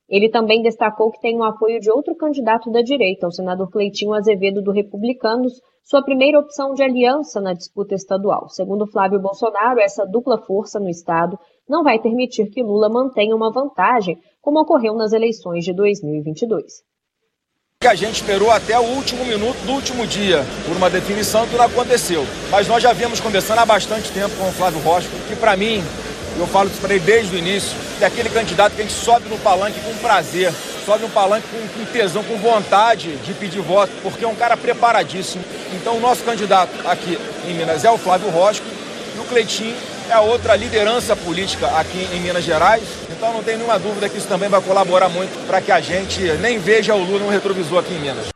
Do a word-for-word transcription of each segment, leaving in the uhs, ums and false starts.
Ele também destacou que tem o apoio de outro candidato da direita, o senador Cleitinho Azevedo, do Republicanos, sua primeira opção de aliança na disputa estadual. Segundo Flávio Bolsonaro, essa dupla força no estado não vai permitir que Lula mantenha uma vantagem, como ocorreu nas eleições de dois mil e vinte e dois. Que a gente esperou até o último minuto do último dia por uma definição que não aconteceu. Mas nós já viemos conversando há bastante tempo com o Flávio Rosco, que para mim, eu falo isso para ele desde o início, é aquele candidato que a gente sobe no palanque com prazer, sobe no palanque com, com tesão, com vontade de pedir voto, porque é um cara preparadíssimo. Então o nosso candidato aqui em Minas é o Flávio Rosco e o Cleitinho é a outra liderança política aqui em Minas Gerais. Então não tem nenhuma dúvida que isso também vai colaborar muito para que a gente nem veja o Lula no retrovisor aqui em Minas.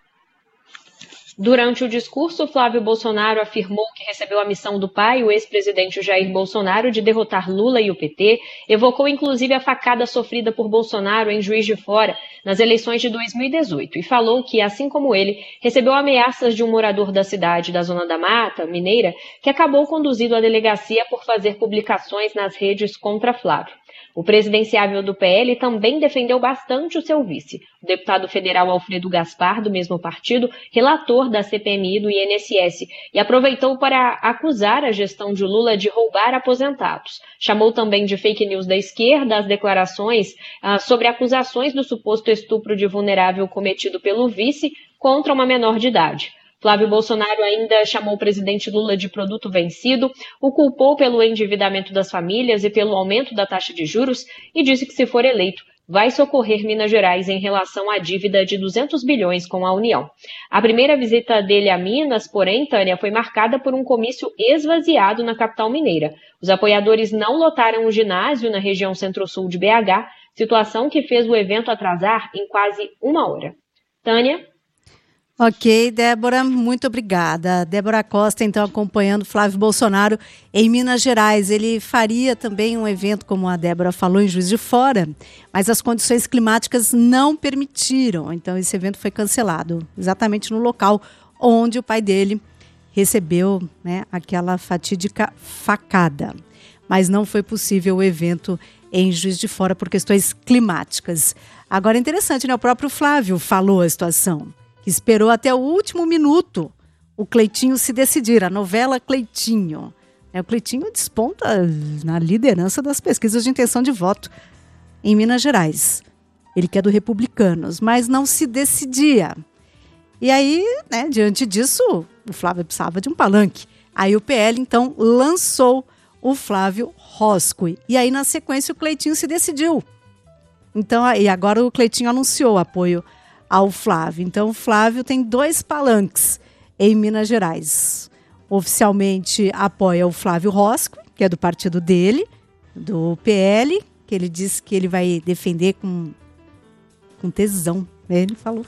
Durante o discurso, Flávio Bolsonaro afirmou que recebeu a missão do pai, o ex-presidente Jair Bolsonaro, de derrotar Lula e o P T, evocou inclusive a facada sofrida por Bolsonaro em Juiz de Fora nas eleições de dois mil e dezoito e falou que, assim como ele, recebeu ameaças de um morador da cidade da Zona da Mata, Mineira, que acabou conduzido à delegacia por fazer publicações nas redes contra Flávio. O presidenciável do P L também defendeu bastante o seu vice. O deputado federal Alfredo Gaspar, do mesmo partido, relator da C P M I do I N S S, e aproveitou para acusar a gestão de Lula de roubar aposentados. Chamou também de fake news da esquerda as declarações ah, sobre acusações do suposto estupro de vulnerável cometido pelo vice contra uma menor de idade. Flávio Bolsonaro ainda chamou o presidente Lula de produto vencido, o culpou pelo endividamento das famílias e pelo aumento da taxa de juros e disse que, se for eleito, vai socorrer Minas Gerais em relação à dívida de duzentos bilhões com a União. A primeira visita dele a Minas, porém, Tânia, foi marcada por um comício esvaziado na capital mineira. Os apoiadores não lotaram o ginásio na região centro-sul de B H, situação que fez o evento atrasar em quase uma hora. Tânia? Ok, Débora, muito obrigada. Débora Costa, então, acompanhando Flávio Bolsonaro em Minas Gerais. Ele faria também um evento, como a Débora falou, em Juiz de Fora, mas as condições climáticas não permitiram. Então, esse evento foi cancelado, exatamente no local onde o pai dele recebeu, né, aquela fatídica facada. Mas não foi possível o evento em Juiz de Fora por questões climáticas. Agora, interessante, né? O próprio Flávio falou a situação. Esperou até o último minuto o Cleitinho se decidir, a novela Cleitinho. É, o Cleitinho desponta na liderança das pesquisas de intenção de voto em Minas Gerais. Ele que é do Republicanos, mas não se decidia. E aí, né, diante disso, o Flávio precisava de um palanque. Aí o P L, então, lançou o Flávio Rosco. E aí, na sequência, o Cleitinho se decidiu. Então, e agora o Cleitinho anunciou apoio ao Flávio. Então, o Flávio tem dois palanques em Minas Gerais. Oficialmente apoia o Flávio Rosco, que é do partido dele, do P L, que ele disse que ele vai defender com, com tesão, ele falou.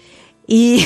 E,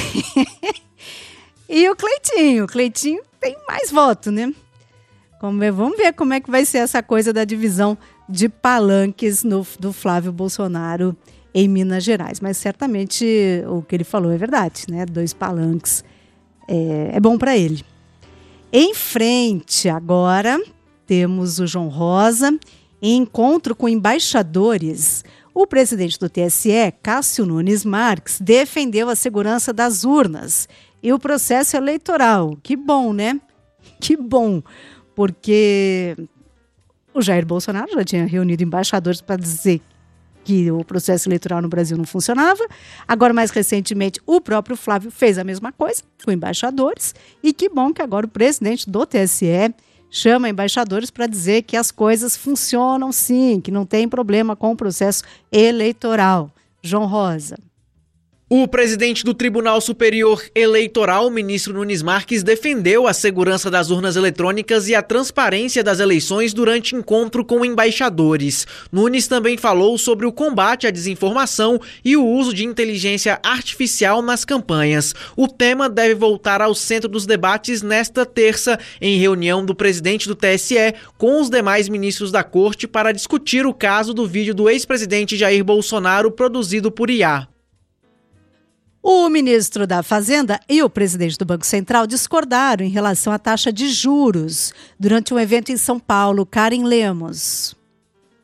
e o Cleitinho, o Cleitinho tem mais voto, né? Como é, vamos ver como é que vai ser essa coisa da divisão de palanques no, do Flávio Bolsonaro em Minas Gerais, mas certamente o que ele falou é verdade, né? Dois palanques é, é bom para ele. Em frente, agora, temos o João Rosa. Em encontro com embaixadores, o presidente do T S E, Cássio Nunes Marques, defendeu a segurança das urnas e o processo eleitoral. Que bom, né? Que bom, porque o Jair Bolsonaro já tinha reunido embaixadores para dizer que o processo eleitoral no Brasil não funcionava. Agora, mais recentemente, o próprio Flávio fez a mesma coisa com embaixadores. E que bom que agora o presidente do T S E chama embaixadores para dizer que as coisas funcionam sim, que não tem problema com o processo eleitoral. João Rosa. O presidente do Tribunal Superior Eleitoral, ministro Nunes Marques, defendeu a segurança das urnas eletrônicas e a transparência das eleições durante encontro com embaixadores. Nunes também falou sobre o combate à desinformação e o uso de inteligência artificial nas campanhas. O tema deve voltar ao centro dos debates nesta terça, em reunião do presidente do T S E com os demais ministros da Corte para discutir o caso do vídeo do ex-presidente Jair Bolsonaro produzido por I A. O ministro da Fazenda e o presidente do Banco Central discordaram em relação à taxa de juros durante um evento em São Paulo. Karen Lemos.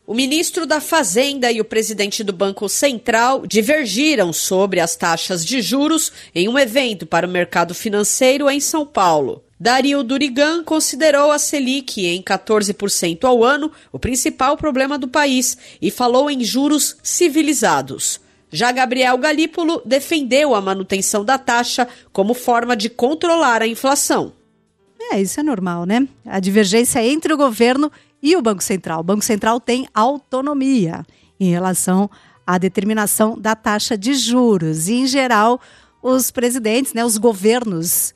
O ministro da Fazenda e o presidente do Banco Central divergiram sobre as taxas de juros em um evento para o mercado financeiro em São Paulo. Dario Durigan considerou a Selic em quatorze por cento ao ano o principal problema do país e falou em juros civilizados. Já Gabriel Galípolo defendeu a manutenção da taxa como forma de controlar a inflação. É, isso é normal, né? A divergência entre o governo e o Banco Central. O Banco Central tem autonomia em relação à determinação da taxa de juros. E, em geral, os presidentes, né, os governos,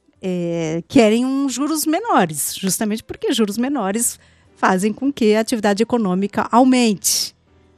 é, querem um juros menores, justamente porque juros menores fazem com que a atividade econômica aumente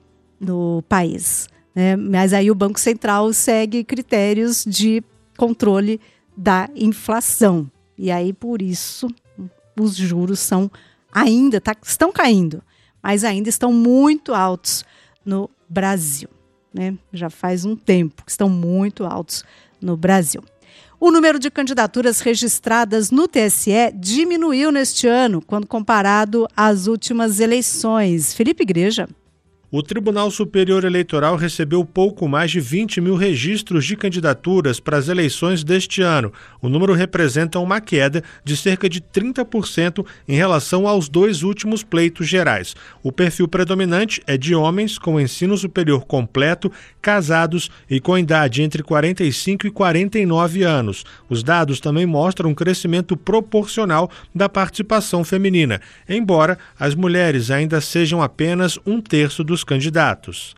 no país, né? Mas aí o Banco Central segue critérios de controle da inflação. E aí, por isso, os juros são ainda, tá, estão caindo, mas ainda estão muito altos no Brasil, né? Já faz um tempo que estão muito altos no Brasil. O número de candidaturas registradas no T S E diminuiu neste ano, quando comparado às últimas eleições. Felipe Igreja. O Tribunal Superior Eleitoral recebeu pouco mais de vinte mil registros de candidaturas para as eleições deste ano. O número representa uma queda de cerca de trinta por cento em relação aos dois últimos pleitos gerais. O perfil predominante é de homens com ensino superior completo, casados e com idade entre quarenta e cinco e quarenta e nove anos. Os dados também mostram um crescimento proporcional da participação feminina, embora as mulheres ainda sejam apenas um terço dos candidatos.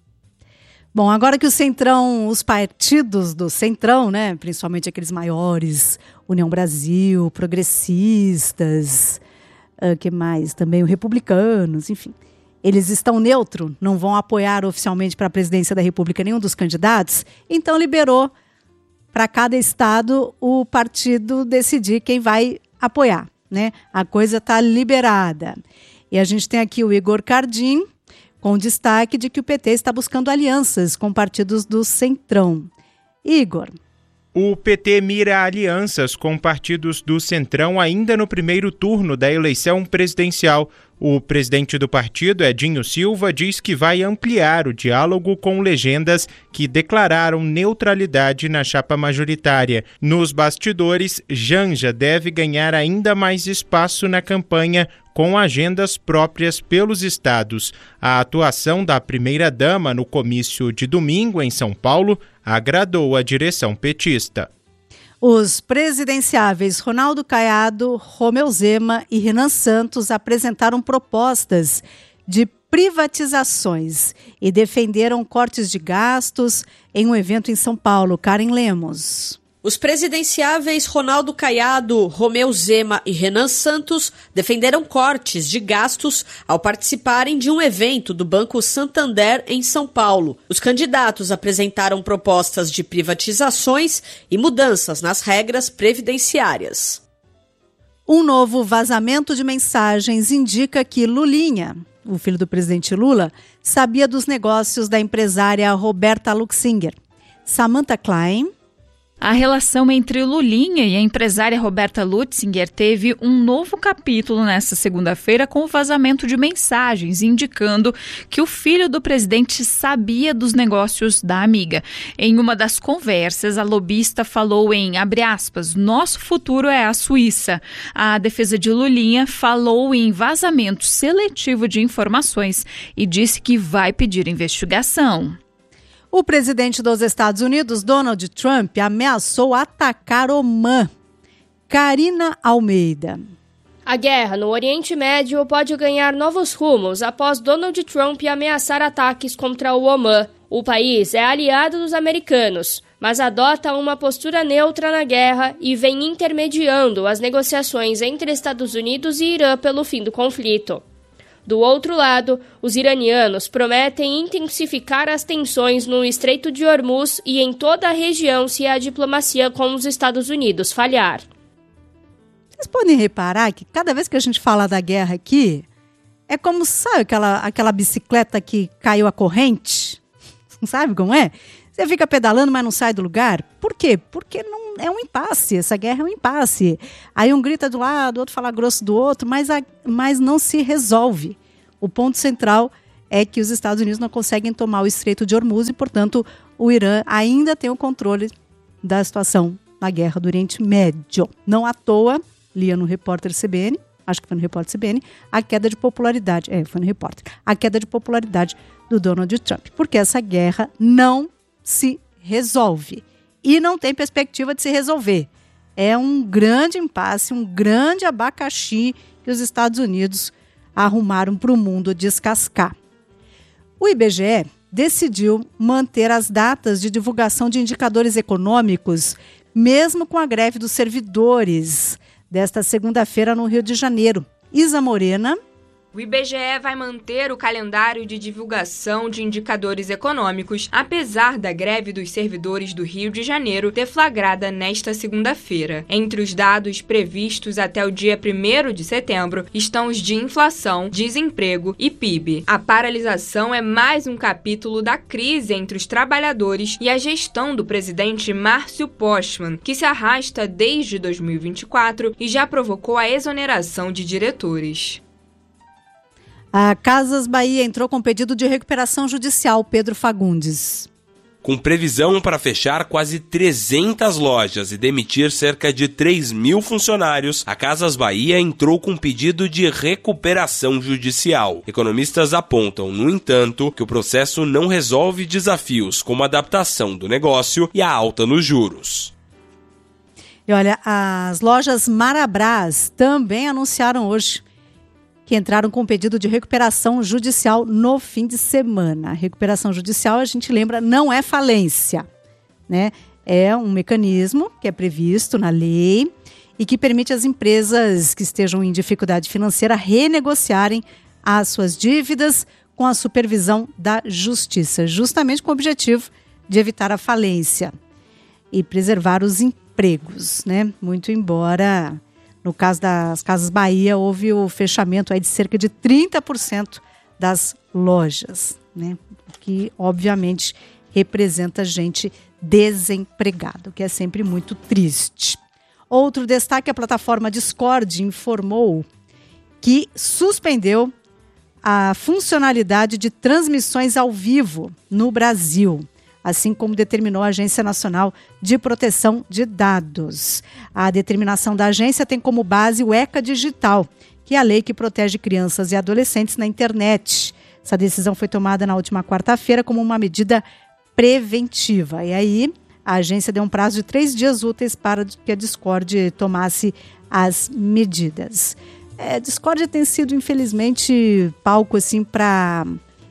Bom, agora que o Centrão, os partidos do Centrão, né, principalmente aqueles maiores, União Brasil, progressistas, uh, que mais? Também os republicanos, enfim, eles estão neutro, não vão apoiar oficialmente para a presidência da República nenhum dos candidatos, então liberou para cada estado o partido decidir quem vai apoiar, né? A coisa está liberada. E a gente tem aqui o Igor Cardim, com destaque de que o P T está buscando alianças com partidos do Centrão. Igor. O P T mira alianças com partidos do Centrão ainda no primeiro turno da eleição presidencial. O presidente do partido, Edinho Silva, diz que vai ampliar o diálogo com legendas que declararam neutralidade na chapa majoritária. Nos bastidores, Janja deve ganhar ainda mais espaço na campanha, com agendas próprias pelos estados. A atuação da primeira-dama no comício de domingo em São Paulo agradou a direção petista. Os presidenciáveis Ronaldo Caiado, Romeu Zema e Renan Santos apresentaram propostas de privatizações e defenderam cortes de gastos em um evento em São Paulo. Karen Lemos. Os presidenciáveis Ronaldo Caiado, Romeu Zema e Renan Santos defenderam cortes de gastos ao participarem de um evento do Banco Santander em São Paulo. Os candidatos apresentaram propostas de privatizações e mudanças nas regras previdenciárias. Um novo vazamento de mensagens indica que Lulinha, o filho do presidente Lula, sabia dos negócios da empresária Roberta Luxinger. Samantha Klein. A relação entre Lulinha e a empresária Roberta Lutzinger teve um novo capítulo nesta segunda-feira com o vazamento de mensagens indicando que o filho do presidente sabia dos negócios da amiga. Em uma das conversas, a lobista falou em, abre aspas, nosso futuro é a Suíça. A defesa de Lulinha falou em vazamento seletivo de informações e disse que vai pedir investigação. O presidente dos Estados Unidos, Donald Trump, ameaçou atacar Omã. Karina Almeida. A guerra no Oriente Médio pode ganhar novos rumos após Donald Trump ameaçar ataques contra o Omã. O país é aliado dos americanos, mas adota uma postura neutra na guerra e vem intermediando as negociações entre Estados Unidos e Irã pelo fim do conflito. Do outro lado, os iranianos prometem intensificar as tensões no Estreito de Hormuz e em toda a região se a diplomacia com os Estados Unidos falhar. Vocês podem reparar que cada vez que a gente fala da guerra aqui, é como, sabe, aquela, aquela bicicleta que caiu a corrente? Sabe como é? Você fica pedalando, mas não sai do lugar. Por quê? Porque não é um impasse, essa guerra é um impasse. Aí um grita do lado, o outro fala grosso do outro, mas, a, mas não se resolve. O ponto central é que os Estados Unidos não conseguem tomar o Estreito de Hormuz e, portanto, o Irã ainda tem o controle da situação na guerra do Oriente Médio. Não à toa, lia no repórter C B N, acho que foi no repórter C B N, a queda de popularidade, é, foi no repórter, a queda de popularidade do Donald Trump, porque essa guerra não se resolve e não tem perspectiva de se resolver. É um grande impasse, um grande abacaxi que os Estados Unidos arrumaram para o mundo descascar. O I B G E decidiu manter as datas de divulgação de indicadores econômicos, mesmo com a greve dos servidores, desta segunda-feira no Rio de Janeiro. Isa Morena. O I B G E vai manter o calendário de divulgação de indicadores econômicos, apesar da greve dos servidores do Rio de Janeiro deflagrada nesta segunda-feira. Entre os dados previstos até o dia primeiro de setembro estão os de inflação, desemprego e P I B. A paralisação é mais um capítulo da crise entre os trabalhadores e a gestão do presidente Márcio Postman, que se arrasta desde dois mil e vinte e quatro e já provocou a exoneração de diretores. A Casas Bahia entrou com pedido de recuperação judicial, Pedro Fagundes. Com previsão para fechar quase trezentas lojas e demitir cerca de três mil funcionários, a Casas Bahia entrou com pedido de recuperação judicial. Economistas apontam, no entanto, que o processo não resolve desafios como a adaptação do negócio e a alta nos juros. E olha, as lojas Marabras também anunciaram hoje que entraram com pedido de recuperação judicial no fim de semana. Recuperação judicial, a gente lembra, não é falência, né? É um mecanismo que é previsto na lei e que permite às empresas que estejam em dificuldade financeira renegociarem as suas dívidas com a supervisão da justiça, justamente com o objetivo de evitar a falência e preservar os empregos, né? Muito embora, no caso das Casas Bahia, houve o fechamento aí de cerca de trinta por cento das lojas, né? Que obviamente representa gente desempregada, o que é sempre muito triste. Outro destaque, a plataforma Discord informou que suspendeu a funcionalidade de transmissões ao vivo no Brasil, assim como determinou a Agência Nacional de Proteção de Dados. A determinação da agência tem como base o ECA Digital, que é a lei que protege crianças e adolescentes na internet. Essa decisão foi tomada na última quarta-feira como uma medida preventiva. E aí, a agência deu um prazo de três dias úteis para que a Discord tomasse as medidas. É, Discord tem sido, infelizmente, palco assim para...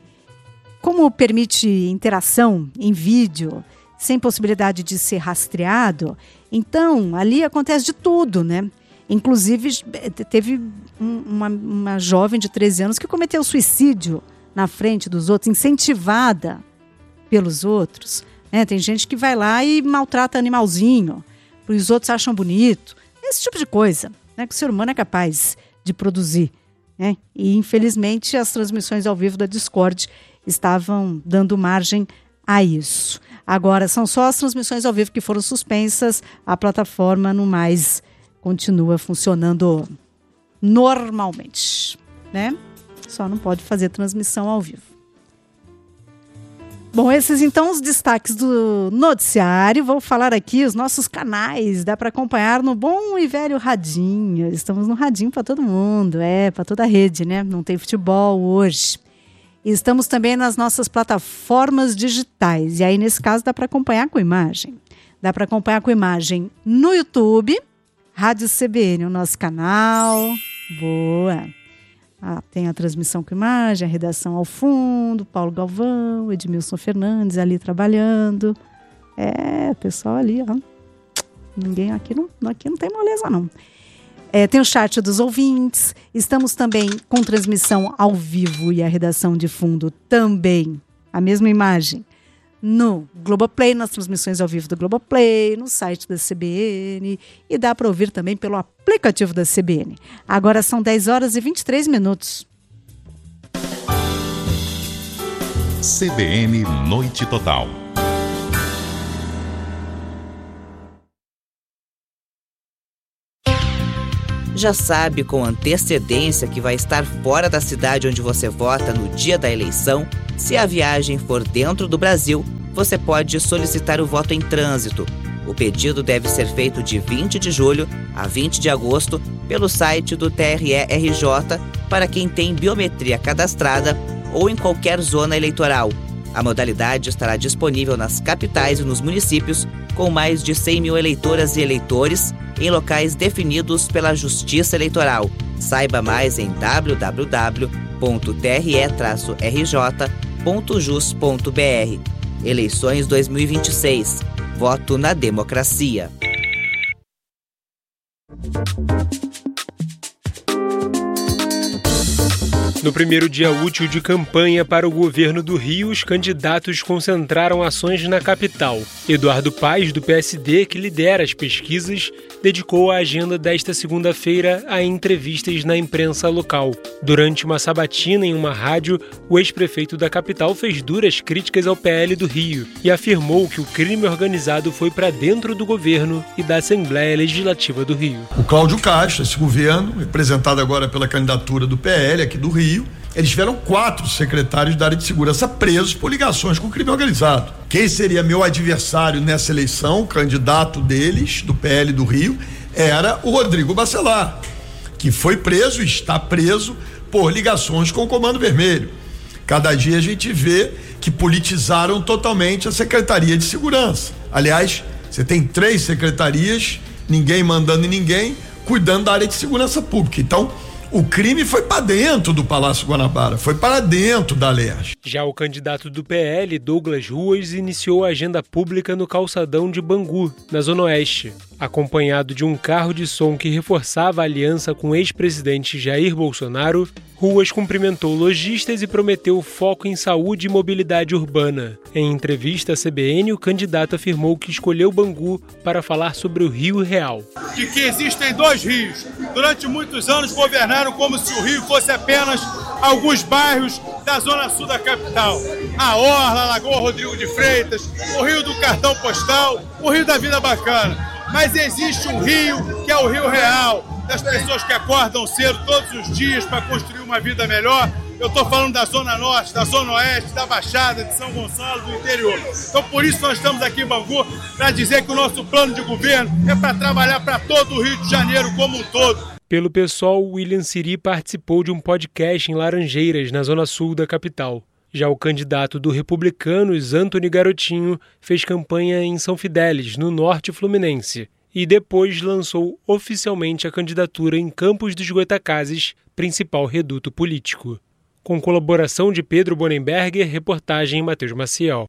Como permite interação em vídeo, sem possibilidade de ser rastreado, então ali acontece de tudo, né? Inclusive, teve um, uma, uma jovem de treze anos que cometeu suicídio na frente dos outros, incentivada pelos outros, né? Tem gente que vai lá e maltrata animalzinho, os outros acham bonito, esse tipo de coisa, né, que o ser humano é capaz de produzir, né? E, infelizmente, as transmissões ao vivo da Discord estavam dando margem a isso. Agora, são só as transmissões ao vivo que foram suspensas, a plataforma, no mais, continua funcionando normalmente, né? Só não pode fazer transmissão ao vivo. Bom, esses então os destaques do noticiário. Vou falar aqui os nossos canais, dá para acompanhar no bom e velho radinho. Estamos no radinho para todo mundo, é, para toda a rede, né? Não tem futebol hoje. Estamos também nas nossas plataformas digitais. E aí, nesse caso, dá para acompanhar com imagem. Dá para acompanhar com imagem no YouTube, Rádio C B N, o nosso canal. Boa! Ah, tem a transmissão com imagem, a redação ao fundo, Paulo Galvão, Edmilson Fernandes ali trabalhando. É, pessoal ali, ó. Ninguém aqui não, aqui não tem moleza, não. É, tem o chat dos ouvintes, estamos também com transmissão ao vivo e a redação de fundo também, a mesma imagem, no Globoplay, nas transmissões ao vivo do Globoplay, no site da C B N e dá para ouvir também pelo aplicativo da C B N. Agora são dez horas e vinte e três minutos. C B N Noite Total. Já sabe com antecedência que vai estar fora da cidade onde você vota no dia da eleição? Se a viagem for dentro do Brasil, você pode solicitar o voto em trânsito. O pedido deve ser feito de vinte de julho a vinte de agosto pelo site do T R E R J para quem tem biometria cadastrada ou em qualquer zona eleitoral. A modalidade estará disponível nas capitais e nos municípios com mais de cem mil eleitoras e eleitores em locais definidos pela Justiça Eleitoral. Saiba mais em w w w ponto t r e traço r j ponto jus ponto b r. Eleições dois mil e vinte e seis. Voto na democracia. No primeiro dia útil de campanha para o governo do Rio, os candidatos concentraram ações na capital. Eduardo Paes, do P S D, que lidera as pesquisas, dedicou a agenda desta segunda-feira a entrevistas na imprensa local. Durante uma sabatina em uma rádio, o ex-prefeito da capital fez duras críticas ao P L do Rio e afirmou que o crime organizado foi para dentro do governo e da Assembleia Legislativa do Rio. O Cláudio Castro, esse governo, representado agora pela candidatura do P L aqui do Rio, eles tiveram quatro secretários da área de segurança presos por ligações com o crime organizado. Quem seria meu adversário nessa eleição, o candidato deles, do P L do Rio, era o Rodrigo Bacelar, que foi preso, está preso por ligações com o Comando Vermelho. Cada dia a gente vê que politizaram totalmente a Secretaria de Segurança. Aliás, você tem três secretarias, ninguém mandando em ninguém, cuidando da área de segurança pública. Então, o crime foi para dentro do Palácio Guanabara, foi para dentro da Alerj. Já o candidato do P L, Douglas Ruas, iniciou a agenda pública no calçadão de Bangu, na Zona Oeste. Acompanhado de um carro de som que reforçava a aliança com o ex-presidente Jair Bolsonaro, Ruas cumprimentou lojistas e prometeu foco em saúde e mobilidade urbana. Em entrevista à C B N, o candidato afirmou que escolheu Bangu para falar sobre o Rio Real. De que existem dois rios. Durante muitos anos governaram como se o Rio fosse apenas alguns bairros da zona sul da capital. A Orla, a Lagoa Rodrigo de Freitas, o Rio do Cartão Postal, o Rio da Vida Bacana. Mas existe um rio que é o Rio Real, das pessoas que acordam cedo todos os dias para construir uma vida melhor. Eu estou falando da Zona Norte, da Zona Oeste, da Baixada, de São Gonçalo, do interior. Então, por isso nós estamos aqui em Bangu, para dizer que o nosso plano de governo é para trabalhar para todo o Rio de Janeiro como um todo. Pelo PSOL, William Siri participou de um podcast em Laranjeiras, na zona sul da capital. Já o candidato do Republicanos, Antony Garotinho, fez campanha em São Fidélis, no norte fluminense, e depois lançou oficialmente a candidatura em Campos dos Goytacazes, principal reduto político. Com colaboração de Pedro Bonenberger, reportagem Matheus Maciel.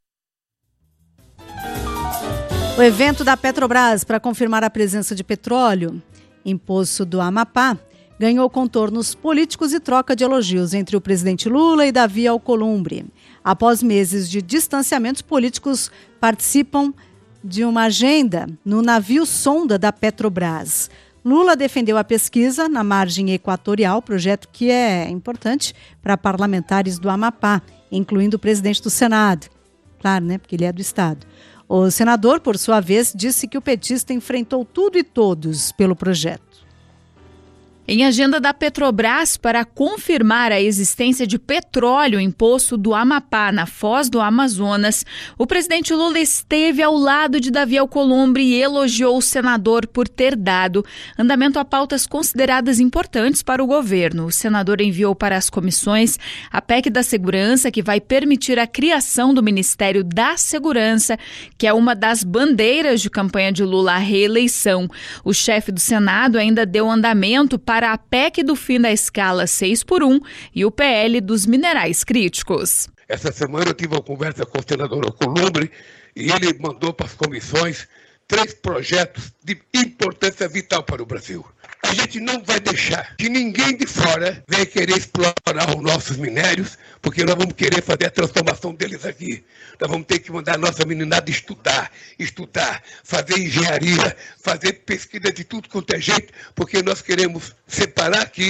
O evento da Petrobras para confirmar a presença de petróleo em Poço do Amapá ganhou contornos políticos e troca de elogios entre o presidente Lula e Davi Alcolumbre. Após meses de distanciamentos, políticos participam de uma agenda no navio sonda da Petrobras. Lula defendeu a pesquisa na margem equatorial, projeto que é importante para parlamentares do Amapá, incluindo o presidente do Senado. Claro, né? Porque ele é do Estado. O senador, por sua vez, disse que o petista enfrentou tudo e todos pelo projeto. Em agenda da Petrobras para confirmar a existência de petróleo em Poço do Amapá, na Foz do Amazonas, o presidente Lula esteve ao lado de Davi Alcolumbre e elogiou o senador por ter dado andamento a pautas consideradas importantes para o governo. O senador enviou para as comissões a P E C da Segurança, que vai permitir a criação do Ministério da Segurança, que é uma das bandeiras de campanha de Lula à reeleição. O chefe do Senado ainda deu andamento para para a P E C do fim da escala seis por um e o P L dos minerais críticos. Essa semana eu tive uma conversa com o senador Alcolumbre e ele mandou para as comissões três projetos de importância vital para o Brasil. A gente não vai deixar que ninguém de fora venha querer explorar os nossos minérios, porque nós vamos querer fazer a transformação deles aqui. Nós vamos ter que mandar a nossa meninada estudar, estudar, fazer engenharia, fazer pesquisa de tudo quanto é jeito, porque nós queremos separar aqui,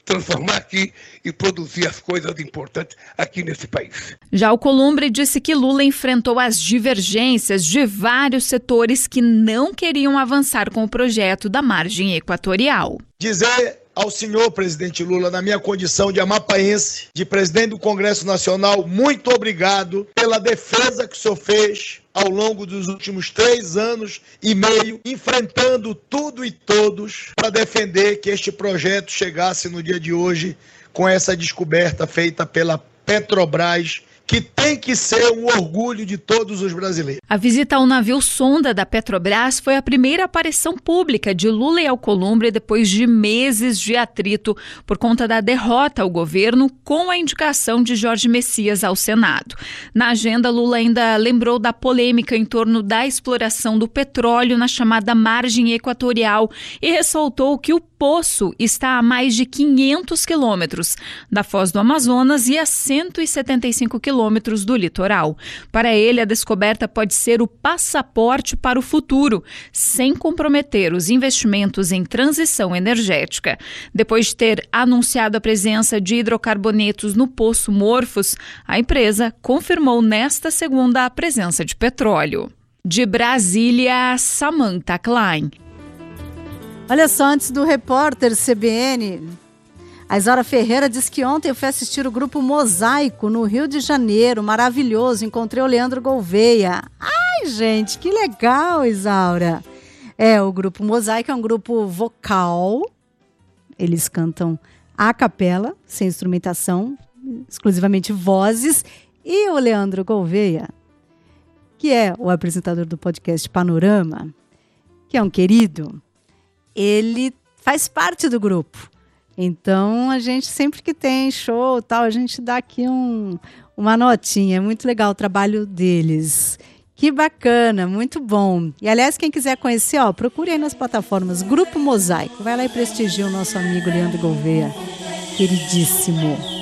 transformar aqui e produzir as coisas importantes aqui nesse país. Já Alcolumbre disse que Lula enfrentou as divergências de vários setores que não queriam avançar com o projeto da margem equatorial. Dizer ao senhor presidente Lula, na minha condição de amapaense, de presidente do Congresso Nacional, muito obrigado pela defesa que o senhor fez ao longo dos últimos três anos e meio, enfrentando tudo e todos para defender que este projeto chegasse no dia de hoje com essa descoberta feita pela Petrobras, que tem que ser um orgulho de todos os brasileiros. A visita ao navio sonda da Petrobras foi a primeira aparição pública de Lula e Alcolumbre depois de meses de atrito por conta da derrota ao governo com a indicação de Jorge Messias ao Senado. Na agenda, Lula ainda lembrou da polêmica em torno da exploração do petróleo na chamada margem equatorial e ressaltou que o poço está a mais de quinhentos quilômetros da foz do Amazonas e a cento e setenta e cinco quilômetros do litoral. Para ele, a descoberta pode ser o passaporte para o futuro, sem comprometer os investimentos em transição energética. Depois de ter anunciado a presença de hidrocarbonetos no Poço Morphos, a empresa confirmou nesta segunda a presença de petróleo. De Brasília, Samantha Klein. Olha só, antes do repórter C B N, a Isaura Ferreira diz que ontem eu fui assistir o grupo Mosaico no Rio de Janeiro, maravilhoso, encontrei o Leandro Gouveia. Ai, gente, que legal, Isaura. É, o grupo Mosaico é um grupo vocal, eles cantam a capela, sem instrumentação, exclusivamente vozes, e o Leandro Gouveia, que é o apresentador do podcast Panorama, que é um querido, ele faz parte do grupo. Então, a gente, sempre que tem show tal, a gente dá aqui um, uma notinha. É muito legal o trabalho deles. Que bacana, muito bom. E, aliás, quem quiser conhecer, ó, procure aí nas plataformas Grupo Mosaico. Vai lá e prestigia o nosso amigo Leandro Gouveia, queridíssimo.